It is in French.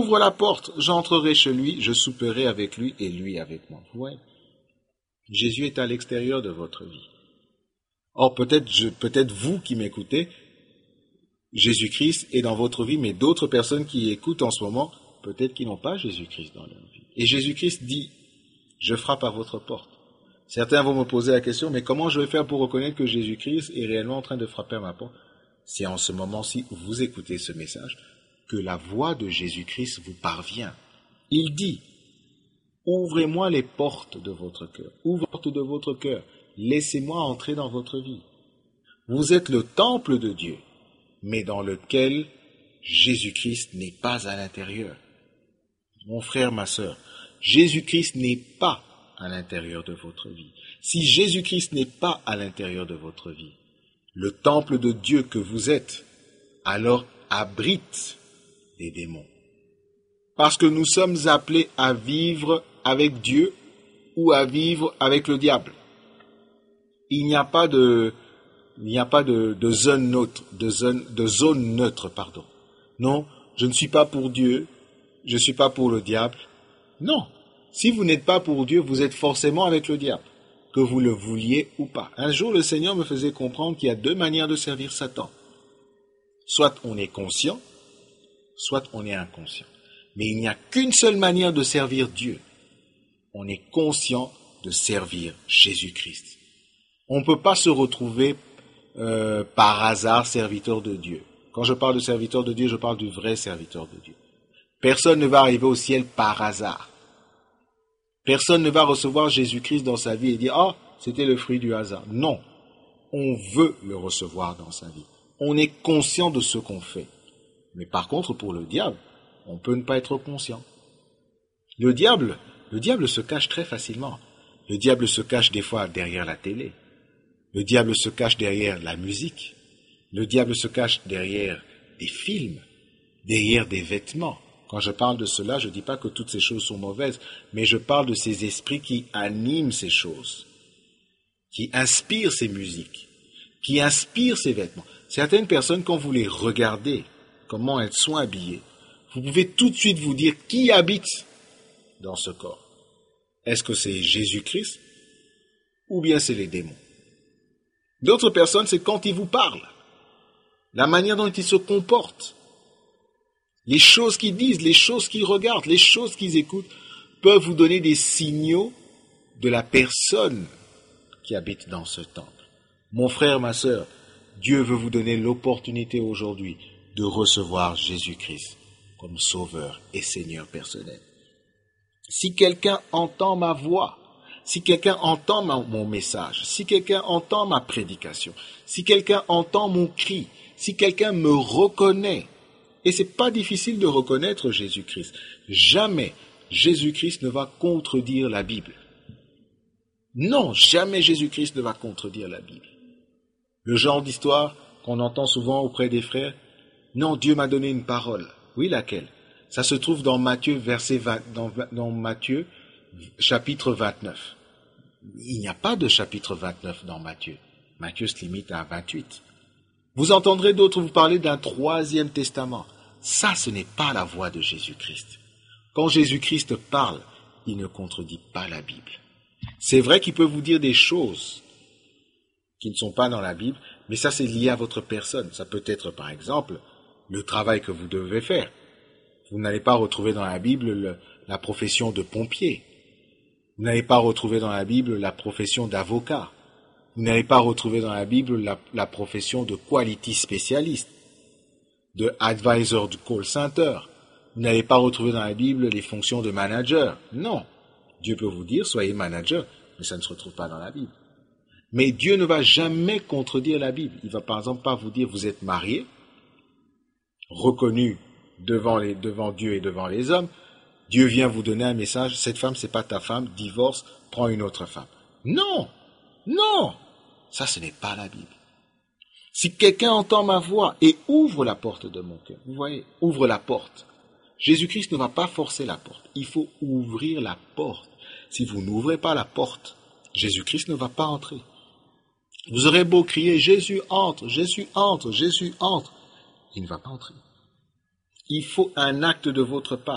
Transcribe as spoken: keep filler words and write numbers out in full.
ouvre la porte, j'entrerai chez lui, je souperai avec lui et lui avec moi. Vous voyez, Jésus est à l'extérieur de votre vie. Or, peut-être, je, peut-être vous qui m'écoutez, Jésus-Christ est dans votre vie, mais d'autres personnes qui écoutent en ce moment, peut-être qu'ils n'ont pas Jésus-Christ dans leur vie. Et Jésus-Christ dit, je frappe à votre porte. Certains vont me poser la question, mais comment je vais faire pour reconnaître que Jésus-Christ est réellement en train de frapper à ma porte? C'est en ce moment-ci où vous écoutez ce message que la voix de Jésus-Christ vous parvient. Il dit, ouvrez-moi les portes de votre cœur, ouvrez les portes de votre cœur, laissez-moi entrer dans votre vie. Vous êtes le temple de Dieu, mais dans lequel Jésus-Christ n'est pas à l'intérieur. Mon frère, ma sœur, Jésus-Christ n'est pas à l'intérieur de votre vie. Si Jésus-Christ n'est pas à l'intérieur de votre vie, le temple de Dieu que vous êtes, alors abrite des démons. Parce que nous sommes appelés à vivre avec Dieu ou à vivre avec le diable. Il n'y a pas de, il n'y a pas de, de zone neutre, de zone, de zone neutre, pardon. Non, je ne suis pas pour Dieu, je ne suis pas pour le diable. Non. Si vous n'êtes pas pour Dieu, vous êtes forcément avec le diable, que vous le vouliez ou pas. Un jour, le Seigneur me faisait comprendre qu'il y a deux manières de servir Satan. Soit on est conscient, soit on est inconscient. Mais il n'y a qu'une seule manière de servir Dieu. On est conscient de servir Jésus-Christ. On ne peut pas se retrouver euh, par hasard serviteur de Dieu. Quand je parle de serviteur de Dieu, je parle du vrai serviteur de Dieu. Personne ne va arriver au ciel par hasard. Personne ne va recevoir Jésus-Christ dans sa vie et dire « Ah, c'était le fruit du hasard ». Non, on veut le recevoir dans sa vie. On est conscient de ce qu'on fait. Mais par contre, pour le diable, on peut ne pas être conscient. Le diable, le diable se cache très facilement. Le diable se cache des fois derrière la télé. Le diable se cache derrière la musique. Le diable se cache derrière des films, derrière des vêtements. Quand je parle de cela, je ne dis pas que toutes ces choses sont mauvaises, mais je parle de ces esprits qui animent ces choses, qui inspirent ces musiques, qui inspirent ces vêtements. Certaines personnes, quand vous les regardez, comment elles sont habillées, vous pouvez tout de suite vous dire qui habite dans ce corps. Est-ce que c'est Jésus-Christ ou bien c'est les démons? D'autres personnes, c'est quand ils vous parlent, la manière dont ils se comportent, les choses qu'ils disent, les choses qu'ils regardent, les choses qu'ils écoutent, peuvent vous donner des signaux de la personne qui habite dans ce temple. Mon frère, ma sœur, Dieu veut vous donner l'opportunité aujourd'hui de recevoir Jésus-Christ comme Sauveur et Seigneur personnel. Si quelqu'un entend ma voix, si quelqu'un entend ma, mon message, si quelqu'un entend ma prédication, si quelqu'un entend mon cri, si quelqu'un me reconnaît, et c'est pas difficile de reconnaître Jésus-Christ. Jamais Jésus-Christ ne va contredire la Bible. Non, jamais Jésus-Christ ne va contredire la Bible. Le genre d'histoire qu'on entend souvent auprès des frères, non, Dieu m'a donné une parole. Oui, laquelle? Ça se trouve dans Matthieu, verset vingt, dans, dans Matthieu, chapitre vingt-neuf. Il n'y a pas de chapitre vingt-neuf dans Matthieu. Matthieu se limite à vingt-huit. Vous entendrez d'autres vous parler d'un troisième testament. Ça, ce n'est pas la voix de Jésus-Christ. Quand Jésus-Christ parle, il ne contredit pas la Bible. C'est vrai qu'il peut vous dire des choses qui ne sont pas dans la Bible, mais ça, c'est lié à votre personne. Ça peut être, par exemple, le travail que vous devez faire. Vous n'allez pas retrouver dans la Bible le, la profession de pompier. Vous n'allez pas retrouver dans la Bible la profession d'avocat. Vous n'allez pas retrouver dans la Bible la, la profession de quality spécialiste, de advisor du call center. Vous n'allez pas retrouver dans la Bible les fonctions de manager. Non. Dieu peut vous dire, soyez manager, mais ça ne se retrouve pas dans la Bible. Mais Dieu ne va jamais contredire la Bible. Il va par exemple pas vous dire, vous êtes marié, reconnu devant, les, devant Dieu et devant les hommes. Dieu vient vous donner un message, cette femme, c'est pas ta femme, divorce, prends une autre femme. Non, non, ça ce n'est pas la Bible. Si quelqu'un entend ma voix et ouvre la porte de mon cœur, vous voyez, ouvre la porte. Jésus-Christ ne va pas forcer la porte, il faut ouvrir la porte. Si vous n'ouvrez pas la porte, Jésus-Christ ne va pas entrer. Vous aurez beau crier, Jésus entre, Jésus entre, Jésus entre, il ne va pas entrer. Il faut un acte de votre part.